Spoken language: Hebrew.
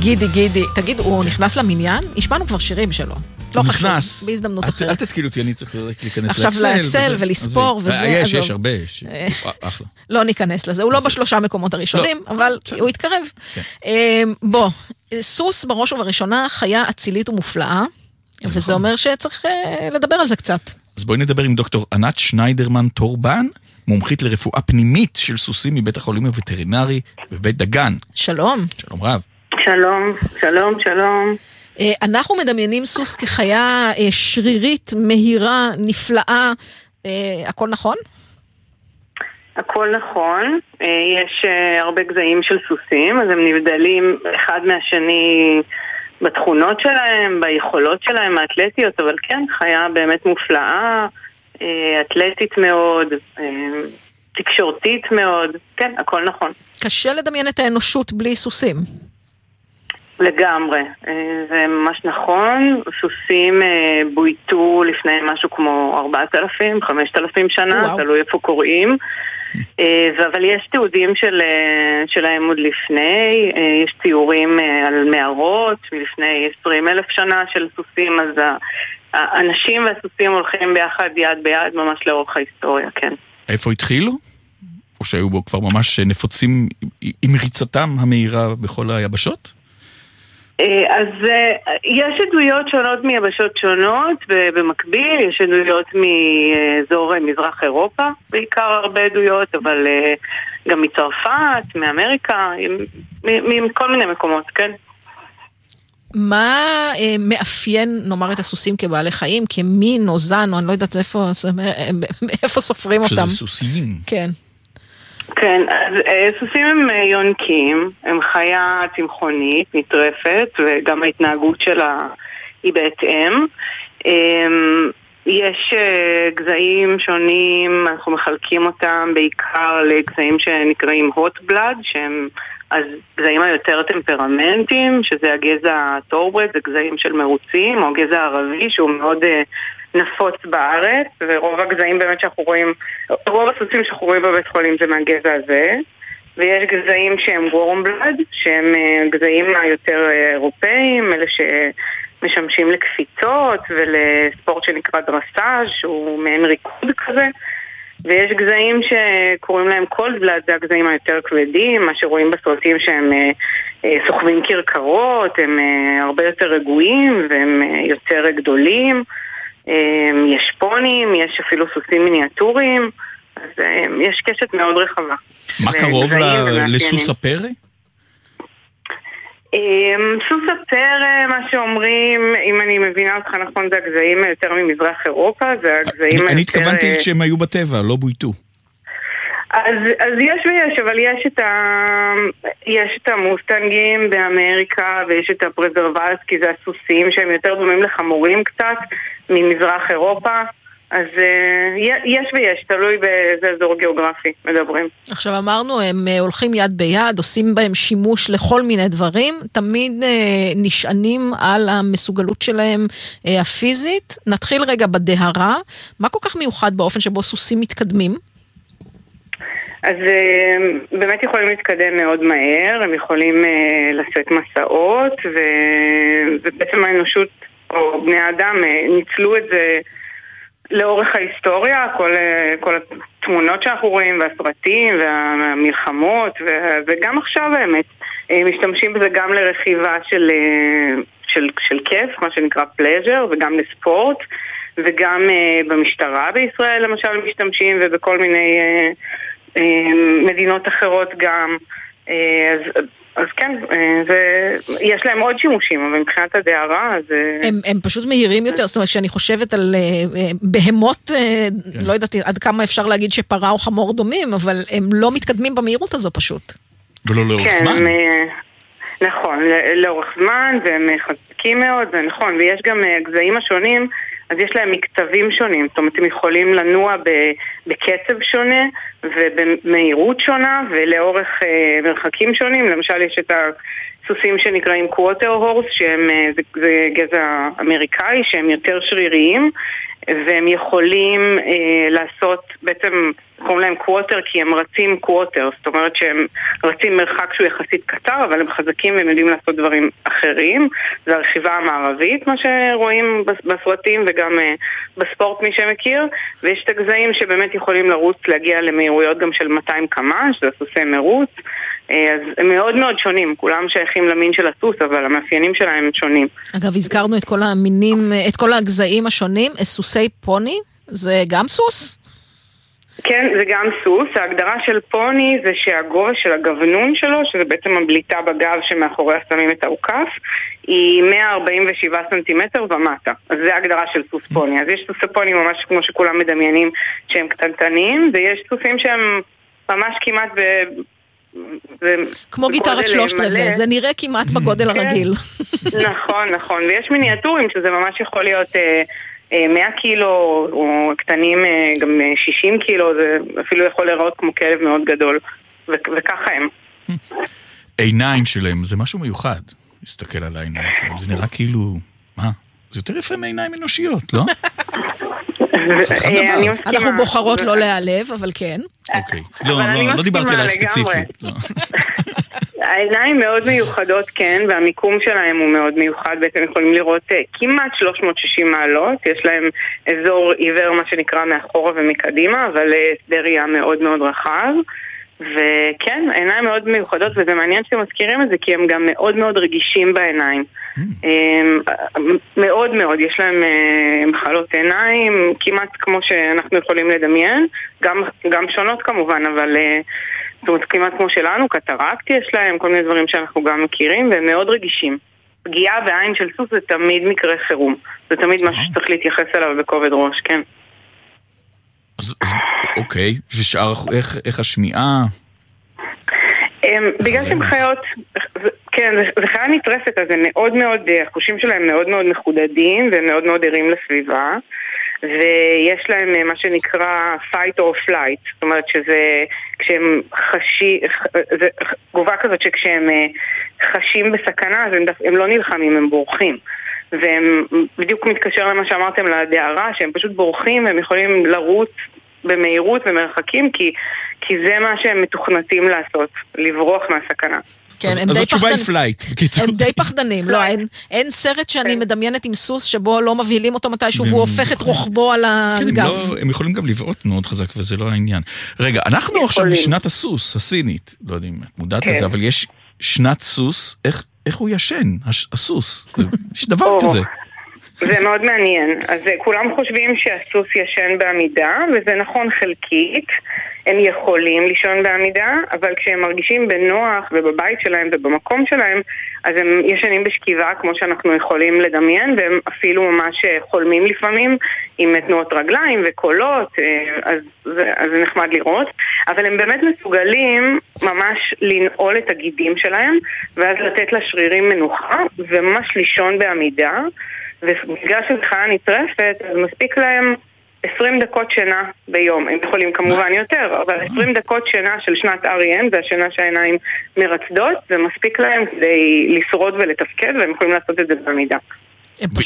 גידי גידי, תגיד, הוא נכנס למניין? השמענו כבר שירים שלו. לא חשוב, בהזדמנות אחרת. אל תתקיל אותי, אני צריך להיכנס עכשיו לאקסל ולספור וזה. יש הרבה, אחלה. לא ניכנס לזה, הוא לא בשלושה מקומות הראשונים, אבל הוא יתקרב. בוא, סוס בראש ובראשונה חיה אצילית ומופלאה, וזה אומר שצריך לדבר על זה קצת. אז בואי נדבר עם דוקטור ענת שניידרמן טורבן, מומחית לרפואה פנימית של סוסים מבית החולים הווטרינרי בבית דגן. שלום. שלום רב. שלום, שלום, שלום. אנחנו מדמיינים סוס כחיה שרירית, מהירה, נפלאה, הכל נכון? הכל נכון, יש הרבה גזעים של סוסים, אז הם נבדלים אחד מהשני בתכונות שלהם, ביכולות שלהם האתלטיות, אבל כן, חיה באמת מופלאה, אתלטית מאוד, תקשורתית מאוד, כן, הכל נכון. קשה לדמיין את האנושות בלי סוסים. לגמרי, זה ממש נכון, סוסים בויתו לפני משהו כמו 4,000, 5,000 שנה, תלוי איפה קוראים, אבל יש תיעודים שלהם עוד לפני, יש ציורים על מערות מלפני 20,000 שנה של סוסים, אז האנשים והסוסים הולכים ביחד יד ביד ממש לאורך ההיסטוריה, כן. איפה התחילו? או שהיו בו כבר ממש נפוצים עם ריצתם המהירה בכל היבשות? אז יש עדויות שונות מיבשות שונות, ובמקביל יש עדויות מאזור מזרח אירופה, בעיקר הרבה עדויות, אבל גם מצרפת, מאמריקה, מכל מיני מקומות, כן. מה מאפיין, נאמר, את הסוסים כבעלי חיים, כמין או זן, או אני לא יודעת איפה סופרים אותם? שזה סוסיים. כן. כן, אז סוסים הם יונקים, הם חיה צמחונית, נטרפת, וגם ההתנהגות שלה היא בהתאם. יש גזעים שונים, אנחנו מחלקים אותם בעיקר לגזעים שנקראים hot blood, שהם אז גזעים היותר טמפרמנטיים, שזה הגזע טורברד, זה גזעים של מרוצים, או גזע ערבי שהוא מאוד נפוץ בארץ, ורוב הגזעים באמת שאנחנו רואים, רוב הסוסים שאנחנו רואים בבית חולים זה מהגזע הזה, ויש גזעים שהם warm blood, שהם גזעים היותר אירופאים, אלה שמשמשים לקפיצות ולספורט שנקרא דרסאז' שהוא מעין ריקוד כזה, ויש גזעים שקוראים להם cold blood, זה הגזעים היותר כבדים, מה שרואים בסרטים שהם סוחבים קרקרות, הם הרבה יותר רגועים והם יותר גדולים, יש פונים, יש אפילו סוסים מיניאטוריים, אז יש קשת מאוד רחבה. מה קרוב לסוס הפרא? סוס הפרא, מה שאומרים, אם אני מבינה אותך נכון, זה הגזעים יותר ממזרח אירופה, זה הגזעים יותר... אני התכוונתי שהם היו בטבע, לא בויתו. אז יש ויש, אבל יש את המוסטנגים באמריקה, ויש את הפרזרבלסקי, זה הסוסים שהם יותר דומים לחמורים קצת ממזרח אירופה, אז יש ויש, תלוי באיזה אזור גיאוגרפי מדברים. עכשיו אמרנו, הם הולכים יד ביד, עושים בהם שימוש לכל מיני דברים, תמיד נשענים על המסוגלות שלהם הפיזית. נתחיל רגע בדהרה, מה כל כך מיוחד באופן שבו סוסים מתקדמים? אז באמת יכולים להתקדם מאוד מהר, הם יכולים לשאת מסעות, ובעצם האנושות או בני האדם ניצלו את זה לאורך ההיסטוריה, כל התמונות שאנחנו רואים והסרטים והמלחמות, וגם עכשיו באמת משתמשים בזה גם לרכיבה של כיף, מה שנקרא פלז'ר, וגם לספורט, וגם במשטרה בישראל למשל משתמשים, ובכל מיני מדינות אחרות גם. אז כן, יש להם עוד שימושים, אבל מבחינת הדהרה, אז... הם פשוט מהירים יותר, זאת אומרת, שאני חושבת על בהמות, לא יודעת עד כמה אפשר להגיד שפרה או חמור דומים, אבל הם לא מתקדמים במהירות הזו פשוט. ולא לאורך זמן. נכון, לאורך זמן, והם חזקים מאוד, זה נכון, ויש גם גזעים השונים, אז יש להם מקצבים שונים, זאת אומרת, הם יכולים לנוע בקצב שונה, ובמהירות שונה ולאורך מרחקים שונים. למשל יש את הסוסים שנקראים קווטר הורס, זה גזע אמריקאי, שהם יותר שריריים, והם יכולים לעשות, בעצם קוראים להם קווטר כי הם רצים קווטר, זאת אומרת שהם רצים מרחק שהוא יחסית קצר, אבל הם חזקים והם יודעים לעשות דברים אחרים. זה הרכיבה המערבית, מה שרואים בסרטים וגם בספורט מי שמכיר, ויש את הגזעים שבאמת יכולים לרוץ, להגיע למהירויות גם של 200 קמ"ש, זה סוסי מרוץ. אז הם מאוד מאוד שונים, כולם שייכים למין של הסוס, אבל המאפיינים שלהם שונים. אגב, הזכרנו את כל המינים, את כל הגזעים השונים, סוסי פוני, זה גם סוס? כן, זה גם סוס. ההגדרה של פוני זה שהגובה של הגוונון שלו, שזה בעצם הבליטה בגב שמאחוריה שמים את העוקף, היא 147 סנטימטר ומטה. אז זה ההגדרה של סוס פוני. אז יש סוסי פוני ממש כמו שכולם מדמיינים שהם קטנטנים, ויש סוסים שהם ממש כמעט כמו גיטרת 3/4, זה נראה כמעט בגודל הרגיל. נכון, ויש מיניאטורים שזה ממש יכול להיות 100 קילו, או קטנים גם 60 קילו, זה אפילו יכול להיראות כמו כלב מאוד גדול, וככה הם. עיניים שלהם, זה משהו מיוחד, להסתכל על העיניים שלהם, זה נראה כאילו, מה? זה יותר יפה מעיניים אנושיות, לא? אנחנו בוחרות לא להיעלב, אבל כן. אוקיי, לא דיברתי עליי ספציפית. העיניים מאוד מיוחדות, כן, והמיקום שלהם הוא מאוד מיוחד, בעצם יכולים לראות כמעט 360 מעלות, יש להם אזור עיוור מה שנקרא מאחורה ומקדימה, אבל שדה ראייה מאוד מאוד רחב, וכן, העיניים מאוד מיוחדות, וזה מעניין שאתם מזכירים את זה, כי הם גם מאוד מאוד רגישים בעיניים. מאוד מאוד, יש להם מחלות עיניים, כמעט כמו שאנחנו יכולים לדמיין, גם שונות כמובן, אבל זאת אומרת, כמעט כמו שלנו, קטרקט יש להם, כל מיני דברים שאנחנו גם מכירים, והם מאוד רגישים. פגיעה בעין של סוס זה תמיד מקרה חירום, זה תמיד משהו שצריך להתייחס אליו בכובד ראש, כן. אז אוקיי, ושאר, איך השמיעה? בגלל שהם חיות, כן, זה חיה נטרפת, אז הם מאוד מאוד, החושים שלהם מאוד מאוד מחודדים, והם מאוד מאוד ערים לסביבה, ויש להם מה שנקרא fight or flight, זאת אומרת שזה, כשהם זה תגובה כזאת שכשהם חשים בסכנה, אז הם לא נלחמים, הם בורחים. והם בדיוק מתקשר למה שאמרתם לדערה, שהם פשוט בורחים והם יכולים לרוץ במהירות ומרחקים, כי זה מה שהם מתוכנתים לעשות, לברוח מהסכנה. כן, אז התשובה היא פלייט, בקיצור. הם די פחדנים, לא, אין סרט שאני מדמיינת עם סוס שבו לא מבהילים אותו מתישהו והוא הופך את רוחבו על הגב. הם יכולים גם לבעוט מאוד חזק וזה לא העניין. רגע, אנחנו עכשיו בשנת הסוס, הסינית, לא יודעים, את מודעת לזה, אבל יש שנת סוס, איך הוא ישן, הסוס? יש דבר כזה. זה מאוד מעניין. אז כולם חושבים שהסוס ישן בעמידה, וזה נכון חלקית. הם יכולים לישון בעמידה, אבל כשהם מרגישים בנוח ובבית שלהם ובמקום שלהם, אז הם ישנים בשכיבה כמו שאנחנו יכולים לדמיין, והם אפילו ממש חולמים לפעמים עם תנועות רגליים וקולות, אז זה נחמד לראות. אבל הם באמת מסוגלים ממש לנעול את הגידים שלהם, ואז לתת לשרירים מנוחה, וממש לישון בעמידה. ובגלל שזה חיה נטרפת, אז מספיק להם 20 דקות שינה ביום. הם יכולים כמובן יותר, אבל 20 דקות שינה של שנת REM, זה השינה שהעיניים מרצדות, זה מספיק להם כדי לשרוד ולתפקד, והם יכולים לעשות את זה בעמידה.